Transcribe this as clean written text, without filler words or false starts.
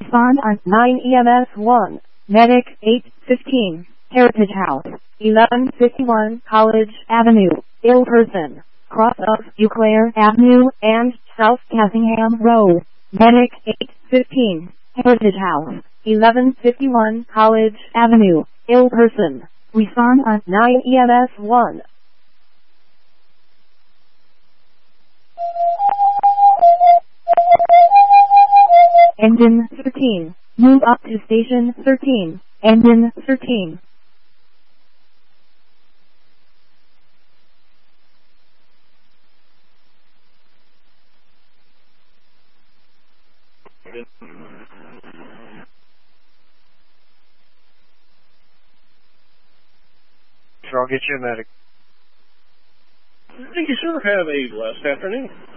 Respond on 9 EMS 1. Medic 815. Heritage House. 1151 College Avenue. Ill person. Cross of Eau Avenue and South Cassingham Road. Medic 815. Heritage House. 1151 College Avenue. Ill person. Respond on 9 EMS 1. Engine 13. Move up to station 13. Engine 13. Sure, I'll get you a medic. Thank you, sir. Have a blessed afternoon.